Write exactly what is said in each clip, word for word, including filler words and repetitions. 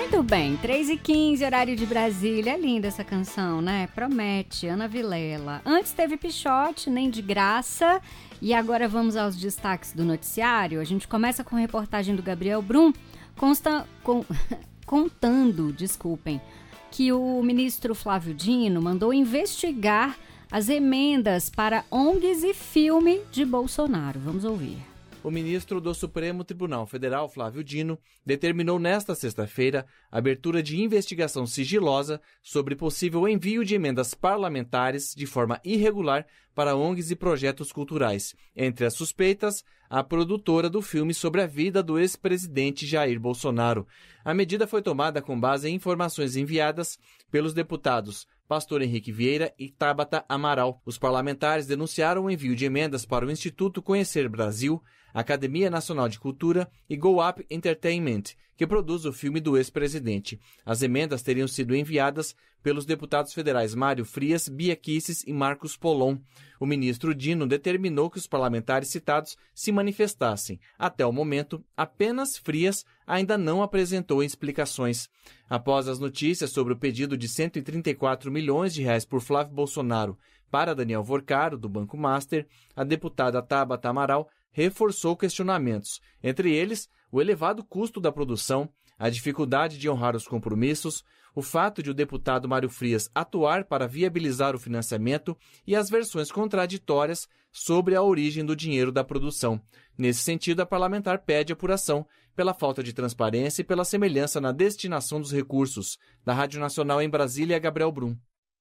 Muito bem, três e quinze, horário de Brasília. É linda essa canção, né? Promete, Ana Vilela. Antes teve Pichote, Nem de Graça. E agora vamos aos destaques do noticiário. A gente começa com a reportagem do Gabriel Brum, consta, com, contando, desculpem, que o ministro Flávio Dino mandou investigar as emendas para O N Gs e filme de Bolsonaro. Vamos ouvir. O ministro do Supremo Tribunal Federal, Flávio Dino, determinou nesta sexta-feira a abertura de investigação sigilosa sobre possível envio de emendas parlamentares de forma irregular para O N Gs e projetos culturais. Entre as suspeitas, a produtora do filme sobre a vida do ex-presidente Jair Bolsonaro. A medida foi tomada com base em informações enviadas pelos deputados Pastor Henrique Vieira e Tabata Amaral. Os parlamentares denunciaram o envio de emendas para o Instituto Conhecer Brasil, Academia Nacional de Cultura e Go Up Entertainment, que produz o filme do ex-presidente. As emendas teriam sido enviadas pelos deputados federais Mário Frias, Bia Kicis e Marcos Polon. O ministro Dino determinou que os parlamentares citados se manifestassem. Até o momento, apenas Frias ainda não apresentou explicações. Após as notícias sobre o pedido de cento e trinta e quatro milhões de reais por Flávio Bolsonaro para Daniel Vorcaro, do Banco Master, a deputada Tabata Amaral reforçou questionamentos, entre eles o elevado custo da produção, a dificuldade de honrar os compromissos, o fato de o deputado Mário Frias atuar para viabilizar o financiamento e as versões contraditórias sobre a origem do dinheiro da produção. Nesse sentido, a parlamentar pede apuração pela falta de transparência e pela semelhança na destinação dos recursos. Da Rádio Nacional em Brasília, Gabriel Brum.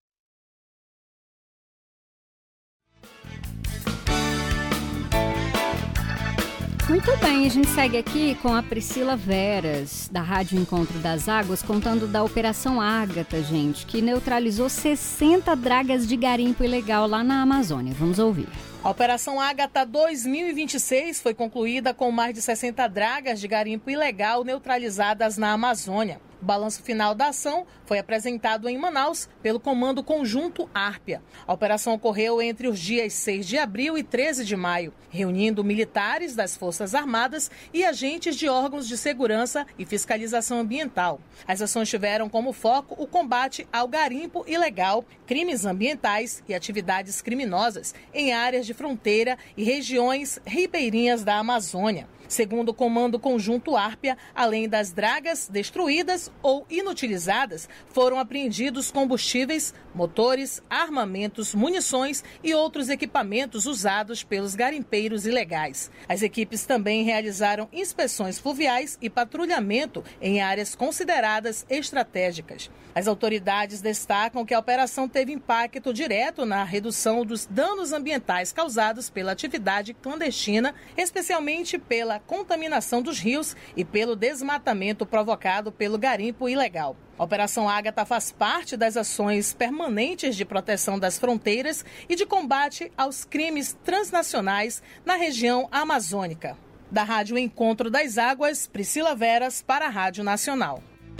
Muito bem, a gente segue aqui com a Priscila Veras, da Rádio Encontro das Águas, contando da Operação Ágata, gente, que neutralizou sessenta dragas de garimpo ilegal lá na Amazônia. Vamos ouvir. A Operação Ágata dois mil e vinte e seis foi concluída com mais de sessenta dragas de garimpo ilegal neutralizadas na Amazônia. O balanço final da ação foi apresentado em Manaus pelo Comando Conjunto Árpia. A operação ocorreu entre os dias seis de abril e treze de maio, reunindo militares das Forças Armadas e agentes de órgãos de segurança e fiscalização ambiental. As ações tiveram como foco o combate ao garimpo ilegal, crimes ambientais e atividades criminosas em áreas de fronteira e regiões ribeirinhas da Amazônia. Segundo o Comando Conjunto Árpia, além das dragas destruídas ou inutilizadas, foram apreendidos combustíveis, motores, armamentos, munições e outros equipamentos usados pelos garimpeiros ilegais. As equipes também realizaram inspeções fluviais e patrulhamento em áreas consideradas estratégicas. As autoridades destacam que a operação teve impacto direto na redução dos danos ambientais causados pela atividade clandestina, especialmente pela contaminação dos rios e pelo desmatamento provocado pelo garimpo ilegal. A Operação Ágata faz parte das ações permanentes de proteção das fronteiras e de combate aos crimes transnacionais na região amazônica. Da Rádio Encontro das Águas, Priscila Veras para a Rádio Nacional.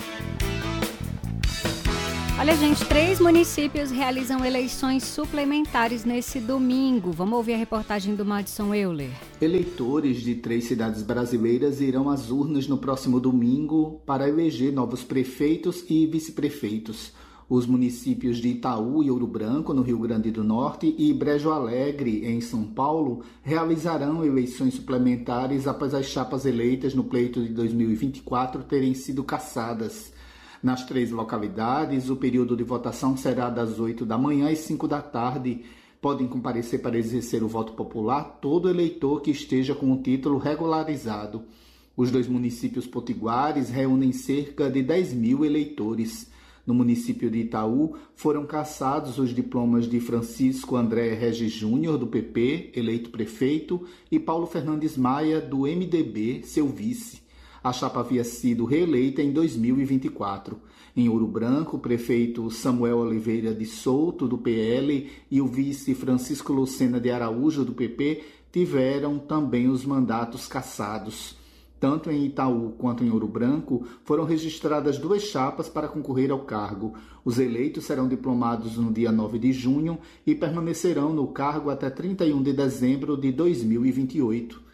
Olha, gente, três municípios realizam eleições suplementares nesse domingo. Vamos ouvir a reportagem do Madison Euler. Eleitores de três cidades brasileiras irão às urnas no próximo domingo para eleger novos prefeitos e vice-prefeitos. Os municípios de Itaú e Ouro Branco, no Rio Grande do Norte, e Brejo Alegre, em São Paulo, realizarão eleições suplementares após as chapas eleitas no pleito de dois mil e vinte e quatro terem sido cassadas. Nas três localidades, o período de votação será das oito da manhã às cinco da tarde. Podem comparecer para exercer o voto popular todo eleitor que esteja com o título regularizado. Os dois municípios potiguares reúnem cerca de dez mil eleitores. No município de Itaú, foram cassados os diplomas de Francisco André Regis Júnior, do P P, eleito prefeito, e Paulo Fernandes Maia, do M D B, seu vice. A chapa havia sido reeleita em dois mil e vinte e quatro. Em Ouro Branco, o prefeito Samuel Oliveira de Souto, do P L, e o vice Francisco Lucena de Araújo, do P P, tiveram também os mandatos cassados. Tanto em Itaú quanto em Ouro Branco, foram registradas duas chapas para concorrer ao cargo. Os eleitos serão diplomados no dia nove de junho e permanecerão no cargo até trinta e um de dezembro de dois mil e vinte e oito.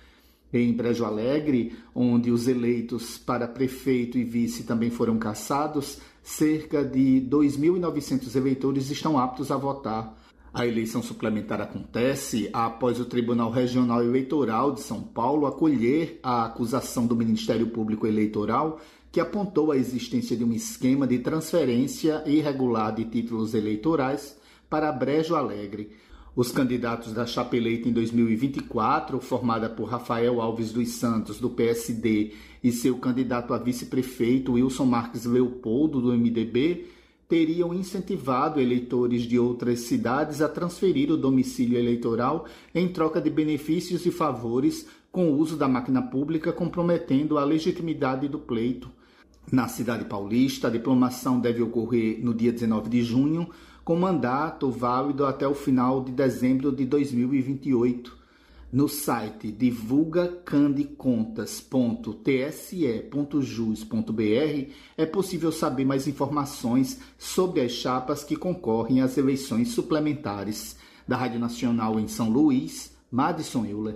Em Brejo Alegre, onde os eleitos para prefeito e vice também foram cassados, cerca de dois mil e novecentos eleitores estão aptos a votar. A eleição suplementar acontece após o Tribunal Regional Eleitoral de São Paulo acolher a acusação do Ministério Público Eleitoral, que apontou a existência de um esquema de transferência irregular de títulos eleitorais para Brejo Alegre. Os candidatos da chapa eleita em dois mil e vinte e quatro, formada por Rafael Alves dos Santos, do P S D, e seu candidato a vice-prefeito, Wilson Marques Leopoldo, do M D B, teriam incentivado eleitores de outras cidades a transferir o domicílio eleitoral em troca de benefícios e favores com o uso da máquina pública, comprometendo a legitimidade do pleito. Na cidade paulista, a diplomação deve ocorrer no dia dezenove de junho, com mandato válido até o final de dezembro de dois mil e vinte e oito. No site divulga candicontas ponto t s e ponto jus ponto b r é possível saber mais informações sobre as chapas que concorrem às eleições suplementares. Da Rádio Nacional em São Luís, Madison Euler.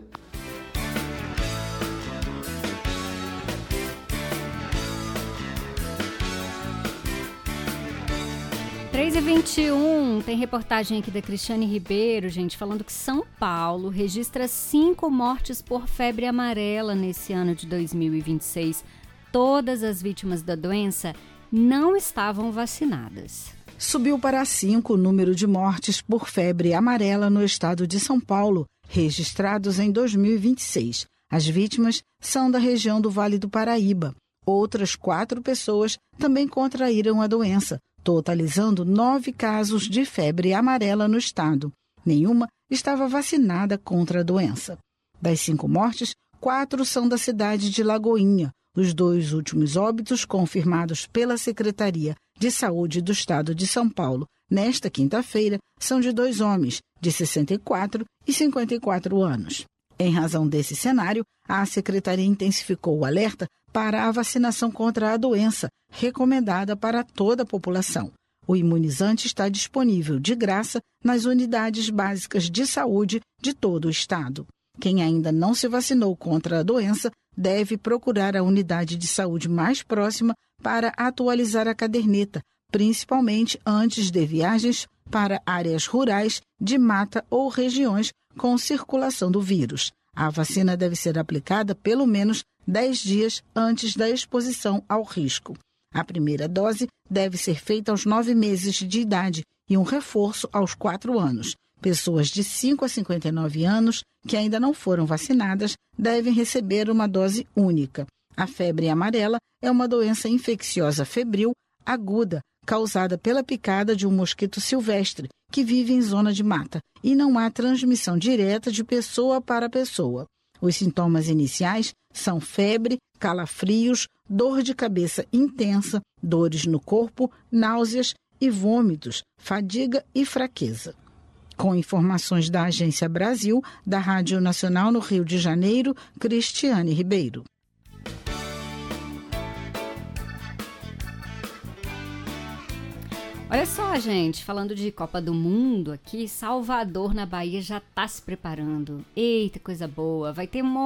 três e vinte e um, tem reportagem aqui da Cristiane Ribeiro, gente, falando que São Paulo registra cinco mortes por febre amarela nesse ano de dois mil e vinte e seis. Todas as vítimas da doença não estavam vacinadas. Subiu para cinco o número de mortes por febre amarela no estado de São Paulo, registrados em dois mil e vinte e seis. As vítimas são da região do Vale do Paraíba. Outras quatro pessoas também contraíram a doença, totalizando nove casos de febre amarela no estado. Nenhuma estava vacinada contra a doença. Das cinco mortes, quatro são da cidade de Lagoinha. Os dois últimos óbitos confirmados pela Secretaria de Saúde do Estado de São Paulo nesta quinta-feira são de dois homens, de sessenta e quatro e cinquenta e quatro anos. Em razão desse cenário, a Secretaria intensificou o alerta para a vacinação contra a doença, recomendada para toda a população. O imunizante está disponível de graça nas unidades básicas de saúde de todo o estado. Quem ainda não se vacinou contra a doença deve procurar a unidade de saúde mais próxima para atualizar a caderneta, principalmente antes de viagens para áreas rurais, de mata ou regiões com circulação do vírus. A vacina deve ser aplicada pelo menos dez dias antes da exposição ao risco. A primeira dose deve ser feita aos nove meses de idade e um reforço aos quatro anos. Pessoas de cinco a cinquenta e nove anos que ainda não foram vacinadas devem receber uma dose única. A febre amarela é uma doença infecciosa febril aguda causada pela picada de um mosquito silvestre que vive em zona de mata e não há transmissão direta de pessoa para pessoa. Os sintomas iniciais são febre, calafrios, dor de cabeça intensa, dores no corpo, náuseas e vômitos, fadiga e fraqueza. Com informações da Agência Brasil, da Rádio Nacional no Rio de Janeiro, Cristiane Ribeiro. Olha só, gente, falando de Copa do Mundo aqui, Salvador, na Bahia, já está se preparando. Eita, coisa boa! Vai ter um